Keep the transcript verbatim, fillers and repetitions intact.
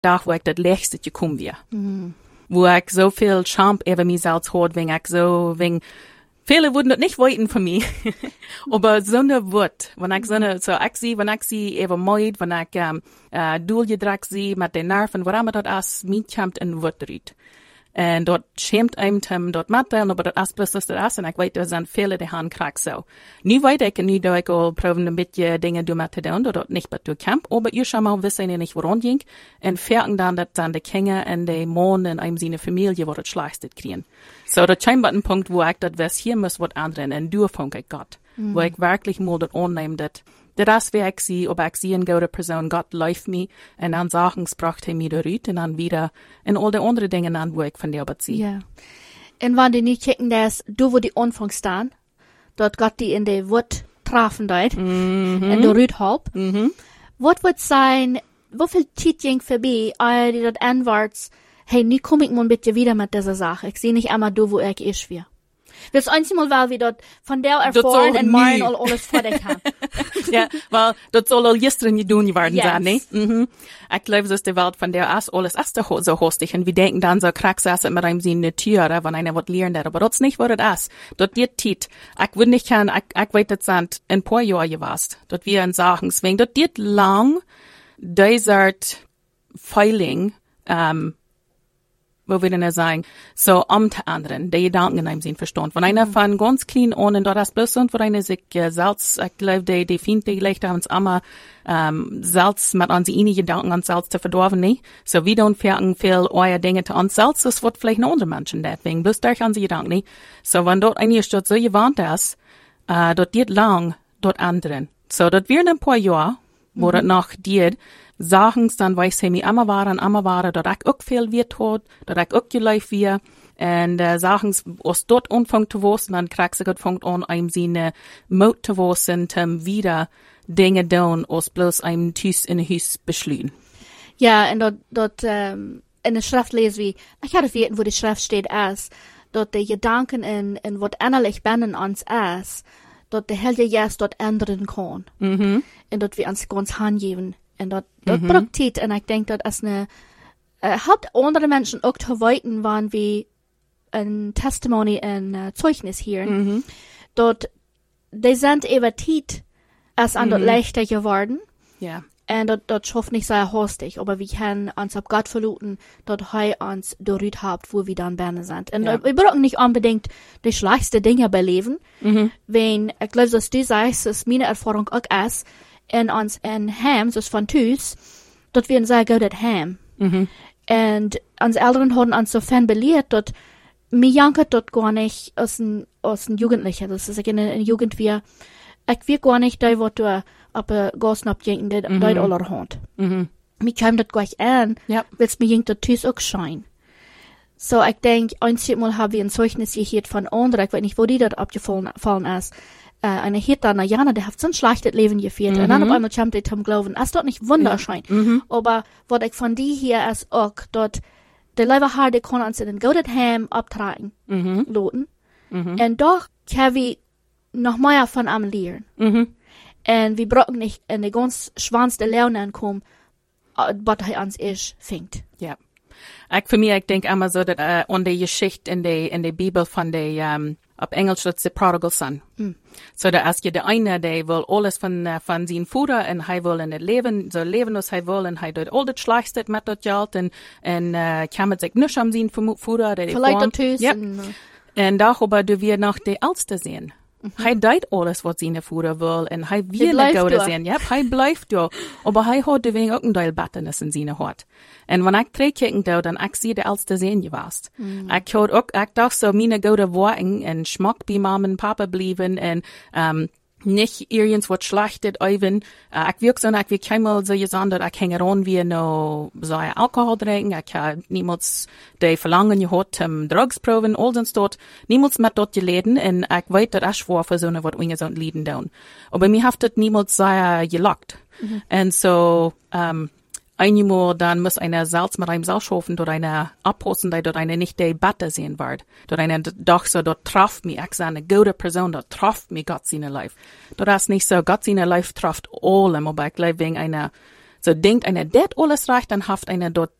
dag wo ik dat lichtste gekomen weer. Mm. Wo ik zoveel Champ over mezelf hoort, wegen ik zo, wegen, viele würden das nicht wollten für mich. Aber so eine Wort, wenn ich so eine, so ich sie, wenn ich sie eben meid, wenn ich, ähm, äh, doelgedrag sie mit den Nerven, warum das als mich kommt in Wort riet. En dort schämt einem tem dort matten, aber dat as plus dat as, en ik weet, er zijn vele die gaan krak zo. Nu weet ik, nu doe ik al proben een beetje dingen doen met te doen, dat niet wat du camp, aber ihr schon mal wissen nicht, woran ging, en verken dan dat dan de Kinder en de man en einem seine Familie, wo das schlecht kriegen. So, dat scheinbar ein Punkt, wo ich dat was hier muss, wat anderen, en durchfunk ich Gott, mm. wo ich wirklich mal dat annehmen, dat das wäre ich sie, ob ich sie eine gute Person, Gott läuft mir, und dann Sachen bracht er mir darüber, und dann wieder, und all die anderen Dinge dann, wo ich von dir beziehe. Ja. Und wenn die nicht checken, dass du, wo die Anfang stehen, dort Gott die in die Wort trafen dort, mm-hmm. in der Rüdhalb, mm-hmm. was wird sein, wie viel Zeit ging vorbei, als die dort anwärts, hey, nie komme ich mal bitte wieder mit dieser Sache, ich sehe nicht einmal du, wo ich ist wir. Das einzige Mal, weil wir dort von der erfahren und meinen all alles vor dich haben. Ja, weil das soll all gestern gedaan geworden yes. sein, ne? Mhm. Ich glaube, dass die Welt von der as alles erst so hostig und wir denken dann so krack saßen mit einem sie in der Tür, wenn einer was lernen hat, aber das nicht, was das ist. Dort wird tit. Ich würde nicht kann, ich, ich weiß, das sind ein paar Jahre gewesen. Dort wir in Sachen zwingen. Dort wird lang, dieser Feiling, ähm, wo wir denn sagen, so um zu anderen, die Gedanken in einem Sinn verstanden. Wenn einer von ganz klein an und dort das bloß und wo einer sich äh, selbst, ich glaube, die, die findet die leicht haben uns immer, ähm, selbst mit an sie Gedanken an selbst zu verdorben, ne? So wie dann fertigen viel euer Dinge zu uns selbst, das wird vielleicht noch andere Menschen deswegen, bloß durch an sie Gedanken, ne? So, wenn dort einer dort so gewarnt ist, äh, dort geht lang, dort anderen. So, dort wird ein paar Jahre, wo mhm. das noch geht, Sachen, dann weiß ich mir immer waren, immer waren, dass ich auch viel wird tot, dass ich auch geläuft wir, und äh, Sachen, aus dort anfängt zu wissen, dann kriegst du fängt an, einem seine Mut zu wissen, um wieder Dinge tun, aus bloß einem Tüß in ein Haus beschlühen. Ja, und dort, dort, ähm, in der Schrift lesen wir, ich hatte vergessen, wo die Schrift steht, als, dort die Gedanken in, in was innerlich binnen uns ist, dort der Heilige Geist dort ändern kann. Mhm. Und dort wir uns ganz handgeben. En dat, dat mm-hmm. braucht tijd. En ik denk dat als een, uh, helpt andere mensen ook te weten, wanneer we een testimony en uh, zeugnis hier, mm-hmm. dat die zijn even tijd als aan mm-hmm. dat leichter geworden. Ja. En dat, dat schafft nicht sehr hastig, aber wir können uns auf Gott verlassen, dass er uns berührt hat, wo wir dann binnen sind. Und ja. wir brauchen nicht unbedingt die schlechteste Dinge beleben, mm-hmm. wenn, ich glaube, dass du sagst, dass meine Erfahrung auch ist, en ons en hem, dus van thuis, dat we een zeer goed hem. Mm-hmm. En onze Eltern hadden ons so fan beleerd, dat mir janken dat gar nicht als een, als een Jugendlicher, das ist in een Jugend wir, ik weet gar nicht, da wat du op een gasten opjenken, dat mm-hmm. dat allerhand. Mm-hmm. Mir kam dat gleich an, yep. wils mir jenkt dat thuis ook schein. So, ich denk, einmal haben wir ein Zeugnis gehört von anderen, ich weiß nicht, wo die dort abgefallen ist, Uh, eine Hit an Jana, der hat so ein schlechtes Leben geführt. Mm-hmm. Und dann auf einmal kommt die zum Glauben. Das ist doch nicht wunderschön. Mm-hmm. Aber was ich von die hier ist auch, dort, der Leiber hat, die kann uns in den guten Heim abtragen, mm-hmm. loten. Mm-hmm. Und doch können wir noch mehr von am lernen. Mm-hmm. Und wir brauchen nicht in die ganz schwanste Laune kommen, was er uns ist, fängt. Ja. Ich, für mich, ich denke immer so, dass, uh, an die Geschichte in der, in der Bibel von der, um, auf Englisch, das ist der Prodigal Son. Mm. So, da ist ja der eine, der will alles von, uh, von seinem Vater, und er will in das Leben, so leben, was er will, und er tut all das Schlechteste mit das Geld, und, und, uh, kann sich nicht um seinen Vater, der vielleicht natürlich. Ja. Und doch, aber du wirst noch die Älteste sehen. Mm-hmm. Hij deed alles wat zijn voeder wil en hij wil het gouden zijn. Ja, hij blijft ja. Maar hij had de wegen ook een deel battenis in zijn hart. En wanneer ik terugkijken doe, dan ik zie de oudste zijn geweest. Mm. Ik had ook, ik dacht zo, mijn gouden woorden en smak bij mama en papa blijven en um, nicht irgendwas wat schlechtet even. Uh, ik wil zo, ik wil keinmal zo gezegd dat ik hang eran wie no so alcohol drinken. Ik heb niemals de verlangen gehad om drugs proben, all zo'n soort. Niemals met dat geleden en ik weet dat ik schwor voor zo'n wat we zo'n lieden doen. Aber mir heeft het niemals sehr gelockt. Mm-hmm. En so, um, einmal dann muss einer Salz mit einem Salz schaffen, dort einer abhosten, dort einer nicht die Batte sehen wird. Dort einer doch so, dort trifft mich, ich sage, eine gute Person, dort trifft mich Gott seine Life. Dort ist nicht so, Gott seine Life trifft allem, aber ich glaube, wegen einer So denkt einer, das alles reicht, dann haft einer dort